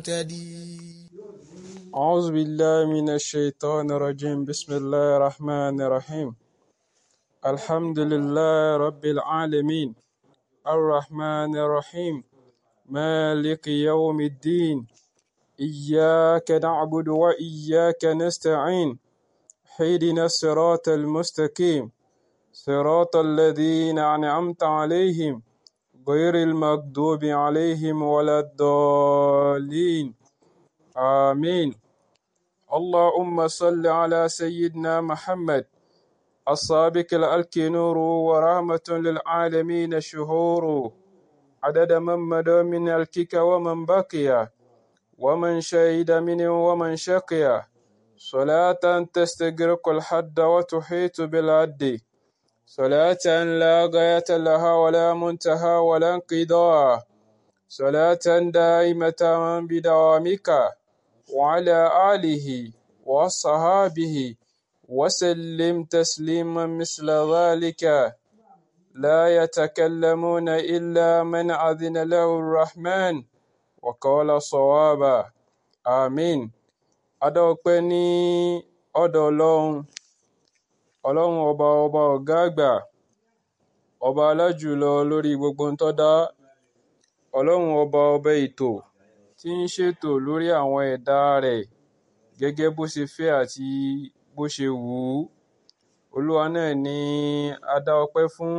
مهتدي. أعوذ بالله من الشيطان الرجيم. بسم الله الرحمن الرحيم. الحمد لله رب العالمين الرحمن الرحيم مالك يوم الدين. إياك نعبد وإياك نستعين. اهدنا الصراط المستقيم صراط الذين أنعمت عليهم غير المغضوب عليهم ولا الضالين. آمين. اللهم صل على سيدنا محمد السابق الألك نور ورحمة للعالمين شهور عدد من مدى من الكك ومن بقي ومن شهد منه ومن شقي صلاة تستغرق الحد وتحيط بالعد صلاة لا غاية لها ولا منتهى ولا انقضاء صلاة دائمة بدوامك وعلى آله وصحابه وسلم تسليما مثل ذلك لا يتكلمون إلا من أذن له الرحمن وقال صوابا. آمين. Adọ́pẹ́ ní ọ̀dọ̀ Ọlọ́run ọba ọ̀gá àgbà, ọba alájùlọ lórí gbogbo ń tó dá. Ọlọ́run ọba ètò tí ń ṣètò lórí àwọn ẹ̀dá rẹ̀ gẹ́gẹ́ bó ṣe fẹ́ àti bó ṣe wù ú. Olúwa náà ni a dá ọpẹ́ fún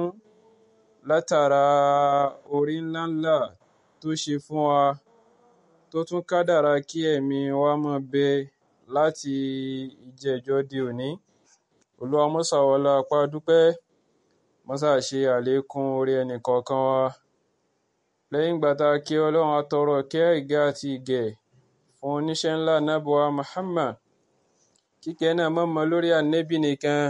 látara orí ńláńlá tó ṣe fún wa, tó tún kádàrá kí ẹ̀mí wa máa bẹ láti ìjẹjọ́ di òní. Olúwa mọ́sà wọlá apá dúpẹ́, mọ́sà ṣe àlékún orí ẹnì kọ̀ọ̀kan wa. Lẹ́yìn ìgbà tá a kí Ọlọ́run, atọrọ ìkẹ́ ìgẹ́ àti ìgẹ̀ fún oníṣẹ́ ńlá nábùwá Muhammad. Kíkẹ́ náà má mọ lórí ànábì nìkan,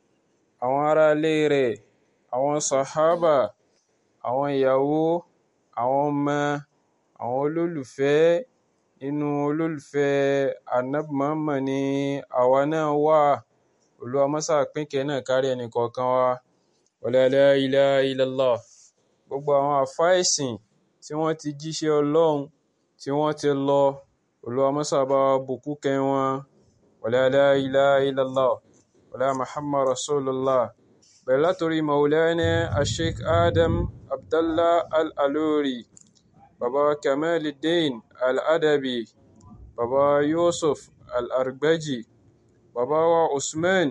àwọn ará ilé rẹ̀, àwọn sàhábà, àwọn ìyàwó, àwọn ọmọ, àwọn olólùfẹ́. Inú olólùfẹ́ ànábì Muhammad ni àwa náà wà. Olúwa mọ́sà pínkẹ́ náà kárí ẹnì kọ̀ọ̀kan wa. Wala la ilaha illallah. Gbogbo àwọn àfáà ẹ̀sìn tí wọ́n ti jíṣẹ́ Ọlọ́run, tí wọ́n ti lọ, Olúwa mọ́sà bá wa bùkún kẹ́ wọn. Wala la ilaha illallah. Wala Muhammad Rasulullah. Bẹ̀rẹ̀ látorí Maulana Sheikh Adam Abdallah Al-Aluri, Baba Kamaluddin Al-Adabi, Baba Yusuf Al-Argbaji, Baba wa Usman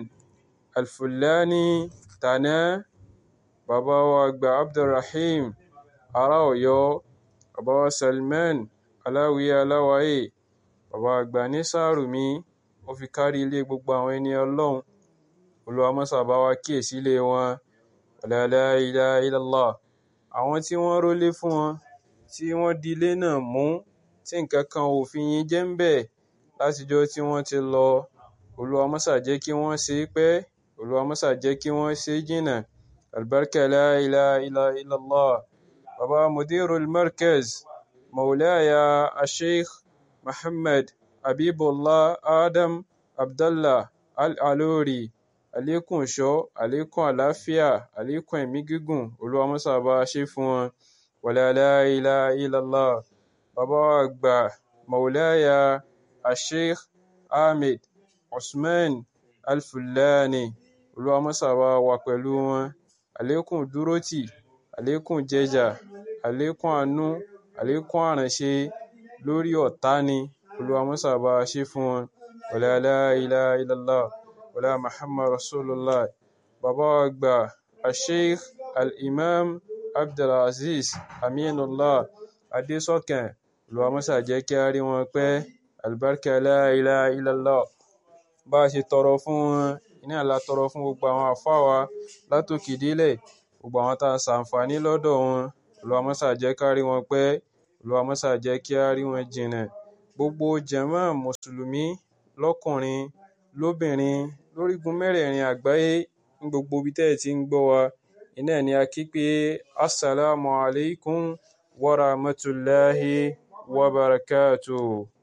Al-Fulani Tana, Baba wa Agba Abdulrahim Ará Ọ̀yọ́, Baba wa Salman Aláwìyé Aláwáyé, Baba Agba ní Sárùmí, ó fi kárí ilé gbogbo àwọn ẹni Ọlọ́run. Olúwa mọ́sà bá wa kíyèsí ilé wọn. La ilaha illallah. Àwọn tí wọ́n rólé fún wọn, tí wọ́n di ilé náà mú, tí nǹkan kan ò fi yín jẹ́ ń bẹ̀ látijọ́ tí wọ́n ti lọ. Olúwa mọ́sà jẹ́ kí wọ́n ṣe pẹ́, Olúwa mọ́sà jẹ́ kí wọ́n ṣe jìnnà. Albarka la ilaha illallah. Baba Mudirul Markaz Maulaya Sheikh Muhammad Habibullah Adam Abdallah Al-Aluri, àlékún ìṣọ́, àlékún àlàáfíà, àlékún ẹ̀mí gígùn, Olúwa mọ́sà bá ṣe fún wọn. Wala la ilaha illallah. Baba àgbà Maulaya Sheikh Ahmed Usman Al-Fulani, Olúwa mọ́sà bá wà pẹ̀lú wọn. Àlékún dúrótì, àlékún jẹjà, àlékún àánú, àlékún àránṣe lórí ọ̀tá ni, Olúwa mọ́sà bá ṣe fún wọn. Wala la ilaha illallah. Wala Muhammad Rasulullah. Baba àgbà Sheikh Al-Imam Abdulaziz Aminullah Adésọ̀kàn, Olúwa mọ́sà jẹ́ kí a rí wọn pẹ́. Albarka la ilaha illallah. Bá a ṣe tọrọ fún wọn, iná la tọrọ fún gbogbo àwọn àfáà wa látòkè délẹ̀, gbogbo àwọn tá a ṣàǹfààní lọ́dọ̀ wọn. Olúwa mọ́sà jẹ́ ká rí wọn pẹ́, Olúwa mọ́sà jẹ́ kí a rí wọn jìnnà. Gbogbo jàmá mùsùlùmí lọ́kùnrin, lóbìnrin, lórígun mẹ́rẹ̀ẹ̀rin àgbáyé, ní gbogbo ibi tẹ́ ẹ ti ń gbọ́ wa, iná ni a kí pé assalamu alaikum wa rahmatullahi wa barakatuh.